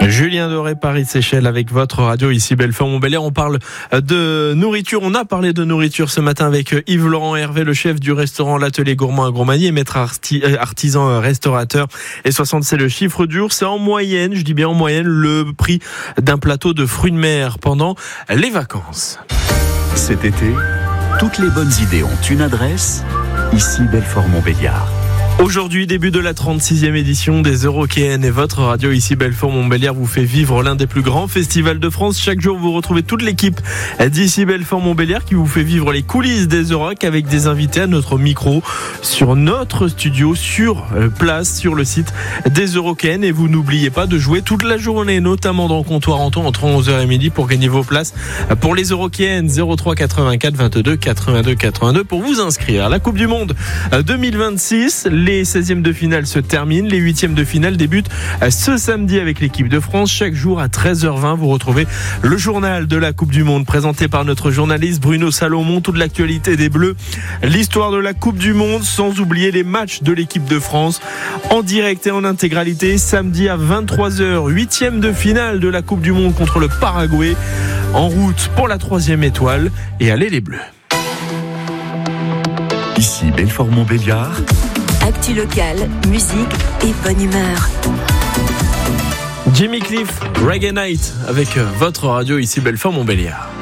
Julien Doré, Paris-Séchelles avec votre radio ici Belfort-Montbéliard. On parle de nourriture. On a parlé de nourriture ce matin avec Yves-Laurent Hervé, le chef du restaurant L'Atelier Gourmand à Grosmagny et maître artisan restaurateur. Et 60, c'est le chiffre dur. C'est en moyenne, je dis bien en moyenne, le prix d'un plateau de fruits de mer pendant les vacances. Cet été, toutes les bonnes idées ont une adresse, ici Belfort-Montbéliard. Aujourd'hui, début de la 36e édition des Eurockéennes et votre radio ici Belfort-Montbéliard vous fait vivre l'un des plus grands festivals de France. Chaque jour, vous retrouvez toute l'équipe d'ici Belfort-Montbéliard qui vous fait vivre les coulisses des Euroc avec des invités à notre micro sur notre studio, sur place, sur le site des Eurockéennes. Et vous n'oubliez pas de jouer toute la journée, notamment dans Comptoir Anton entre 11h et midi pour gagner vos places pour les Eurockéennes. 03 84 22 82 82 pour vous inscrire. La Coupe du Monde 2026, les 16e de finale se terminent, les 8e de finale débutent ce samedi avec l'équipe de France. Chaque jour à 13h20, vous retrouvez le journal de la Coupe du Monde présenté par notre journaliste Bruno Salomon. Toute l'actualité des Bleus, l'histoire de la Coupe du Monde, sans oublier les matchs de l'équipe de France en direct et en intégralité. Samedi à 23h, 8e de finale de la Coupe du Monde contre le Paraguay. En route pour la 3e étoile et allez les Bleus. Ici Belfort-Montbéliard. Actu locale, musique et bonne humeur. Jimmy Cliff, Reggae Night avec votre radio ici Belfort-Montbéliard.